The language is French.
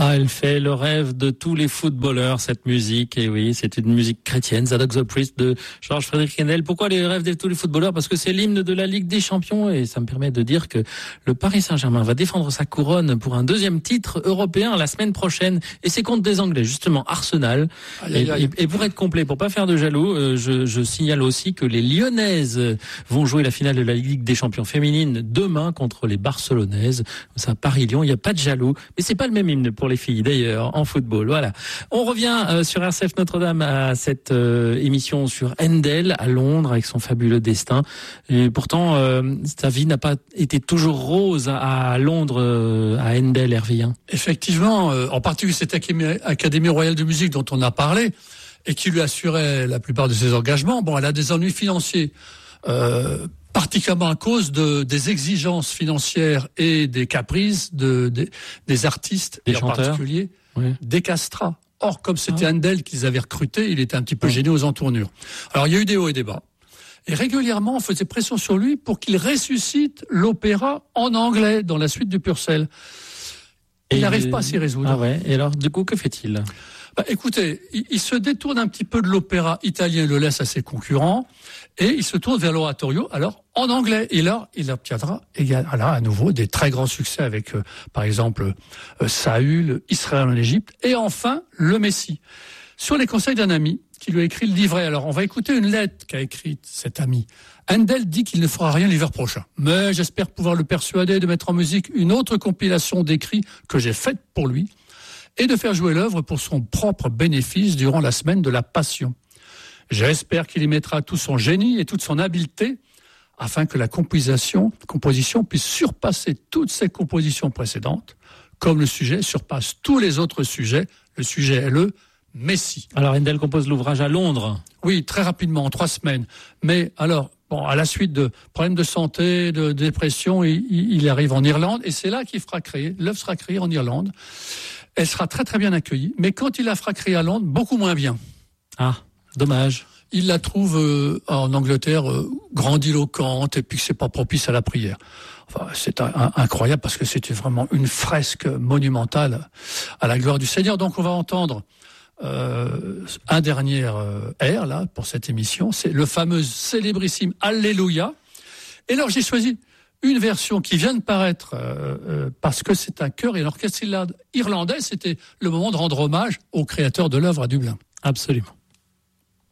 Ah, elle fait le rêve de tous les footballeurs, cette musique. Et oui, c'est une musique chrétienne, Zadok the Priest de Georges Frédéric Handel. Pourquoi les rêves de tous les footballeurs? Parce que c'est l'hymne de la Ligue des Champions et ça me permet de dire que le Paris Saint-Germain va défendre sa couronne pour un deuxième titre européen la semaine prochaine. Et c'est contre des Anglais, justement, Arsenal. Et pour être complet, pour pas faire de jaloux, je signale aussi que les Lyonnaises vont jouer la finale de la Ligue des Champions féminine demain contre les Barcelonaises. C'est à Paris-Lyon, il n'y a pas de jaloux. Mais c'est pas le même hymne pour les filles d'ailleurs en football. Voilà. On revient sur RCF Notre-Dame à cette émission sur Handel à Londres avec son fabuleux destin. Et pourtant, sa vie n'a pas été toujours rose à Londres, à Handel, Hervé. Effectivement, en particulier cette Académie royale de musique dont on a parlé et qui lui assurait la plupart de ses engagements. Bon, elle a des ennuis financiers. Particulièrement à cause des exigences financières et des caprices des artistes, et en particulier des castrats. Or, comme c'était Handel qu'ils avaient recruté, il était un petit peu gêné aux entournures. Alors, il y a eu des hauts et des bas. Et régulièrement, on faisait pression sur lui pour qu'il ressuscite l'opéra en anglais dans la suite du Purcell. Il n'arrive pas à s'y résoudre. Ah ouais. Et alors, du coup, que fait-il? Écoutez, il se détourne un petit peu de l'opéra italien, le laisse à ses concurrents, et il se tourne vers l'oratorio, alors en anglais. Et là, il obtiendra à nouveau des très grands succès avec, par exemple, Saül, Israël en Égypte, et enfin, le Messie. Sur les conseils d'un ami qui lui a écrit le livret. Alors, on va écouter une lettre qu'a écrite cet ami. Handel dit qu'il ne fera rien l'hiver prochain. Mais j'espère pouvoir le persuader de mettre en musique une autre compilation d'écrits que j'ai faite pour lui, et de faire jouer l'œuvre pour son propre bénéfice durant la semaine de la Passion. J'espère qu'il y mettra tout son génie et toute son habileté afin que la composition puisse surpasser toutes ses compositions précédentes, comme le sujet surpasse tous les autres sujets. Le sujet est le Messie. Alors Handel compose l'ouvrage à Londres. Oui, très rapidement, en 3 semaines. Mais alors, à la suite de problèmes de santé, de dépression, il arrive en Irlande et c'est là qu'il fera créer. L'œuvre sera créée en Irlande. Elle sera très très bien accueillie, mais quand il la fera créer à Londres, beaucoup moins bien. Ah, dommage. Il la trouve en Angleterre grandiloquente et puis que c'est pas propice à la prière. Enfin, c'est incroyable parce que c'était vraiment une fresque monumentale à la gloire du Seigneur. Donc on va entendre un dernier air là pour cette émission, c'est le fameux célébrissime Alléluia. Et alors j'ai choisi une version qui vient de paraître parce que c'est un chœur et l'orchestre irlandais, c'était le moment de rendre hommage au créateur de l'œuvre à Dublin. Absolument.